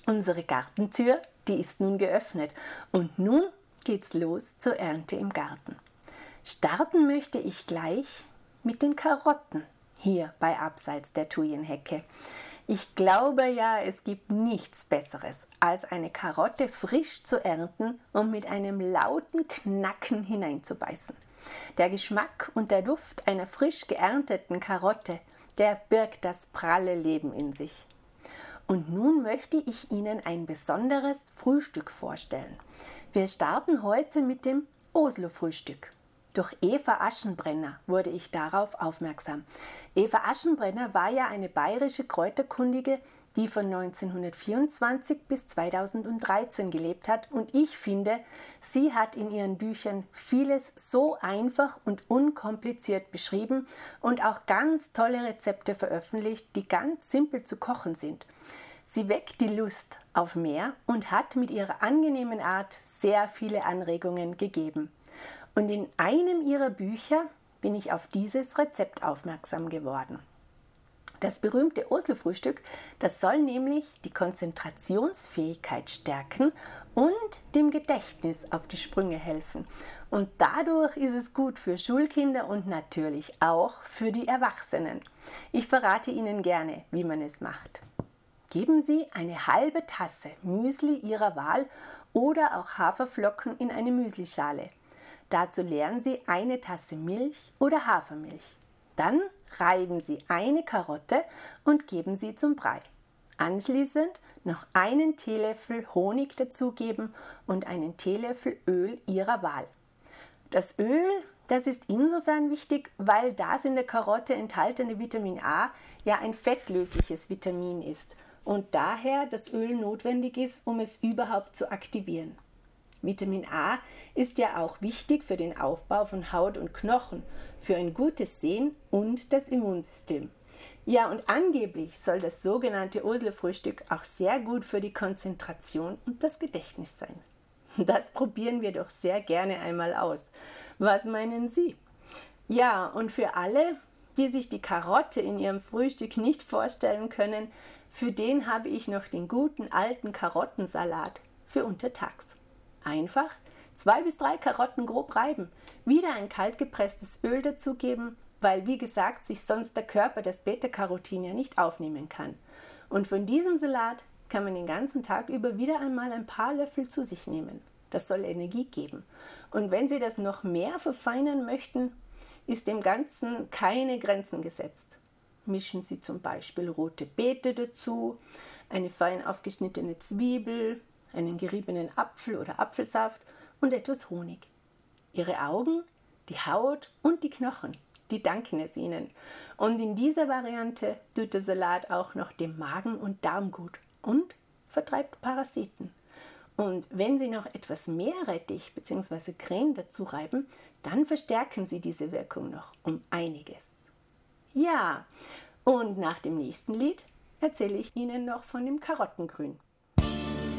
Unsere Gartentür, die ist nun geöffnet und nun geht's los zur Ernte im Garten. Starten möchte ich gleich mit den Karotten hier bei Abseits der Thujenhecke. Ich glaube ja, es gibt nichts Besseres, als eine Karotte frisch zu ernten und mit einem lauten Knacken hineinzubeißen. Der Geschmack und der Duft einer frisch geernteten Karotte, der birgt das pralle Leben in sich. Und nun möchte ich Ihnen ein besonderes Frühstück vorstellen. Wir starten heute mit dem Oslo-Frühstück. Durch Eva Aschenbrenner wurde ich darauf aufmerksam. Eva Aschenbrenner war ja eine bayerische Kräuterkundige, die von 1924 bis 2013 gelebt hat. Und ich finde, sie hat in ihren Büchern vieles so einfach und unkompliziert beschrieben und auch ganz tolle Rezepte veröffentlicht, die ganz simpel zu kochen sind. Sie weckt die Lust auf mehr und hat mit ihrer angenehmen Art sehr viele Anregungen gegeben. Und in einem ihrer Bücher bin ich auf dieses Rezept aufmerksam geworden. Das berühmte Oslo-Frühstück, das soll nämlich die Konzentrationsfähigkeit stärken und dem Gedächtnis auf die Sprünge helfen. Und dadurch ist es gut für Schulkinder und natürlich auch für die Erwachsenen. Ich verrate Ihnen gerne, wie man es macht. Geben Sie eine halbe Tasse Müsli Ihrer Wahl oder auch Haferflocken in eine Müslischale. Dazu leeren Sie eine Tasse Milch oder Hafermilch. Dann reiben Sie eine Karotte und geben sie zum Brei. Anschließend noch einen Teelöffel Honig dazugeben und einen Teelöffel Öl Ihrer Wahl. Das Öl, das ist insofern wichtig, weil das in der Karotte enthaltene Vitamin A ja ein fettlösliches Vitamin ist und daher das Öl notwendig ist, um es überhaupt zu aktivieren. Vitamin A ist ja auch wichtig für den Aufbau von Haut und Knochen, für ein gutes Sehen und das Immunsystem. Ja, und angeblich soll das sogenannte Oslo-Frühstück auch sehr gut für die Konzentration und das Gedächtnis sein. Das probieren wir doch sehr gerne einmal aus. Was meinen Sie? Ja, und für alle, die sich die Karotte in ihrem Frühstück nicht vorstellen können, für den habe ich noch den guten alten Karottensalat für untertags. Einfach 2 bis 3 Karotten grob reiben, wieder ein kalt gepresstes Öl dazugeben, weil wie gesagt sich sonst der Körper das Beta-Carotin ja nicht aufnehmen kann. Und von diesem Salat kann man den ganzen Tag über wieder einmal ein paar Löffel zu sich nehmen. Das soll Energie geben. Und wenn Sie das noch mehr verfeinern möchten, ist dem Ganzen keine Grenzen gesetzt. Mischen Sie zum Beispiel rote Beete dazu, eine fein aufgeschnittene Zwiebel, einen geriebenen Apfel oder Apfelsaft und etwas Honig. Ihre Augen, die Haut und die Knochen, die danken es Ihnen. Und in dieser Variante tut der Salat auch noch dem Magen und Darm gut und vertreibt Parasiten. Und wenn Sie noch etwas mehr Rettich bzw. Creme dazu reiben, dann verstärken Sie diese Wirkung noch um einiges. Ja, und nach dem nächsten Lied erzähle ich Ihnen noch von dem Karottengrün.